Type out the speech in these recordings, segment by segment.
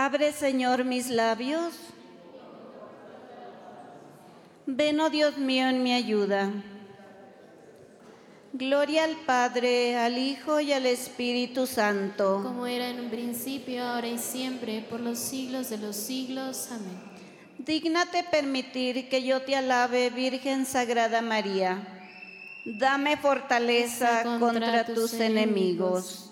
Abre, Señor, mis labios. Ven, oh Dios mío, en mi ayuda. Gloria al Padre, al Hijo y al Espíritu Santo. Como era en un principio, ahora y siempre, por los siglos de los siglos. Amén. Dígnate permitir que yo te alabe, Virgen Sagrada María. Dame fortaleza contra tus enemigos.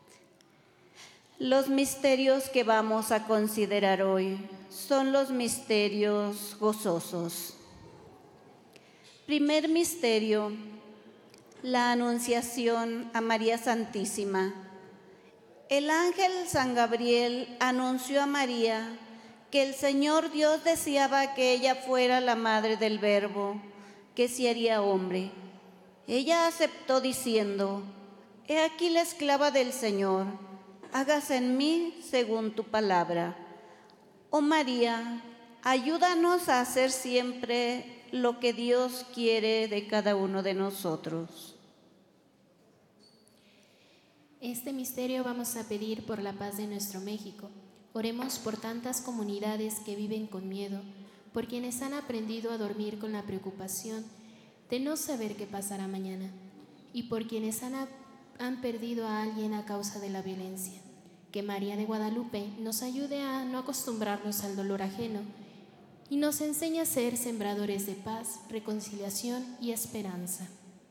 Los misterios que vamos a considerar hoy son los misterios gozosos. Primer misterio, la anunciación a María Santísima. El ángel San Gabriel anunció a María que el Señor Dios deseaba que ella fuera la madre del Verbo, que se haría hombre. Ella aceptó diciendo: He aquí la esclava del Señor, hágase en mí según tu palabra. Oh María, ayúdanos a hacer siempre lo que Dios quiere de cada uno de nosotros. Este misterio vamos a pedir por la paz de nuestro México. Oremos por tantas comunidades que viven con miedo, por quienes han aprendido a dormir con la preocupación de no saber qué pasará mañana, y por quienes han perdido a alguien a causa de la violencia. Que María de Guadalupe nos ayude a no acostumbrarnos al dolor ajeno y nos enseñe a ser sembradores de paz, reconciliación y esperanza.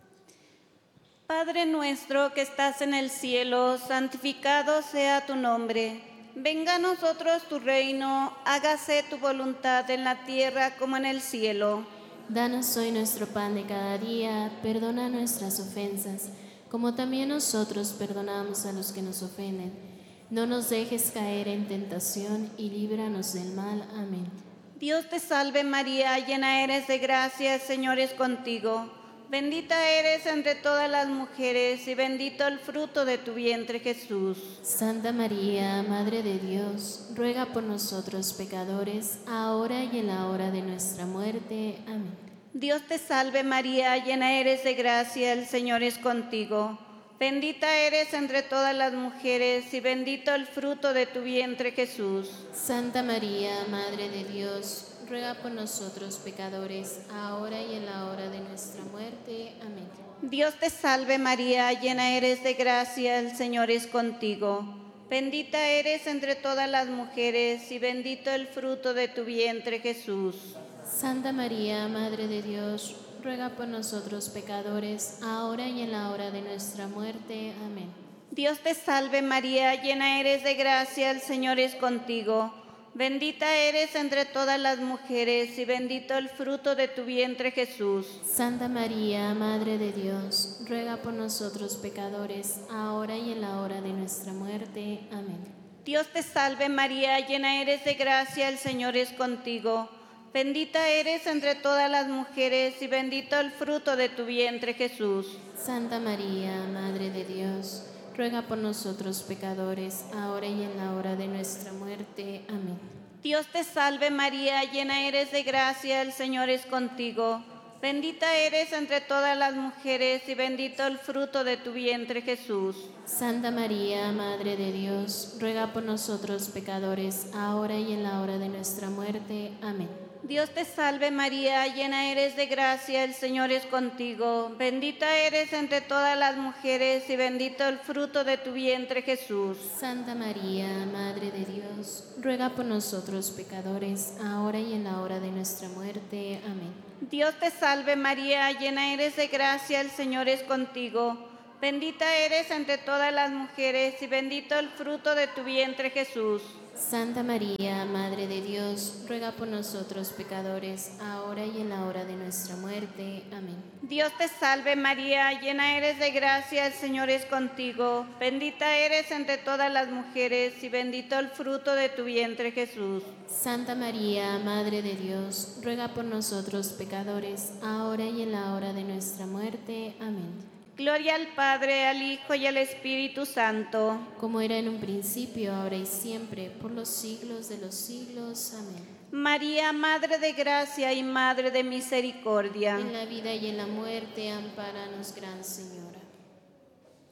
Padre nuestro que estás en el cielo, santificado sea tu nombre. Venga a nosotros tu reino, hágase tu voluntad en la tierra como en el cielo. Danos hoy nuestro pan de cada día, perdona nuestras ofensas, como también nosotros perdonamos a los que nos ofenden. No nos dejes caer en tentación y líbranos del mal. Amén. Dios te salve María, llena eres de gracia, el Señor es contigo. Bendita eres entre todas las mujeres y bendito el fruto de tu vientre, Jesús. Santa María, Madre de Dios, ruega por nosotros pecadores, ahora y en la hora de nuestra muerte. Amén. Dios te salve María, llena eres de gracia, el Señor es contigo. Bendita eres entre todas las mujeres y bendito el fruto de tu vientre, Jesús. Santa María, Madre de Dios, ruega por nosotros pecadores, ahora y en la hora de nuestra muerte. Amén. Dios te salve María, llena eres de gracia, el Señor es contigo. Bendita eres entre todas las mujeres y bendito el fruto de tu vientre, Jesús. Santa María, Madre de Dios, ruega por nosotros pecadores, ahora y en la hora de nuestra muerte. Amén. Dios te salve María, llena eres de gracia, el Señor es contigo. Bendita eres entre todas las mujeres y bendito el fruto de tu vientre, Jesús. Santa María, Madre de Dios, ruega por nosotros pecadores, ahora y en la hora de nuestra muerte. Amén. Dios te salve María, llena eres de gracia, el Señor es contigo. Bendita eres entre todas las mujeres y bendito el fruto de tu vientre, Jesús. Santa María, Madre de Dios, ruega por nosotros pecadores, ahora y en la hora de nuestra muerte. Amén. Dios te salve María, llena eres de gracia, el Señor es contigo. Bendita eres entre todas las mujeres y bendito el fruto de tu vientre, Jesús. Santa María, Madre de Dios, ruega por nosotros pecadores, ahora y en la hora de nuestra muerte. Amén. Dios te salve María, llena eres de gracia, el Señor es contigo. Bendita eres entre todas las mujeres y bendito el fruto de tu vientre, Jesús. Santa María, Madre de Dios, ruega por nosotros pecadores, ahora y en la hora de nuestra muerte. Amén. Dios te salve María, llena eres de gracia, el Señor es contigo. Bendita eres entre todas las mujeres y bendito el fruto de tu vientre, Jesús. Santa María, Madre de Dios, ruega por nosotros pecadores, ahora y en la hora de nuestra muerte. Amén. Dios te salve María, llena eres de gracia, el Señor es contigo. Bendita eres entre todas las mujeres y bendito el fruto de tu vientre, Jesús. Santa María, Madre de Dios, ruega por nosotros pecadores, ahora y en la hora de nuestra muerte. Amén. Gloria al Padre, al Hijo y al Espíritu Santo. Como era en un principio, ahora y siempre, por los siglos de los siglos. Amén. María, Madre de gracia y Madre de misericordia. En la vida y en la muerte, ampáranos, Gran Señor.